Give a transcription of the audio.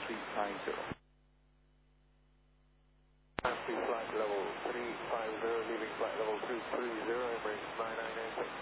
350. Taxi flight level 350, leaving flight level 230, Emirates 998.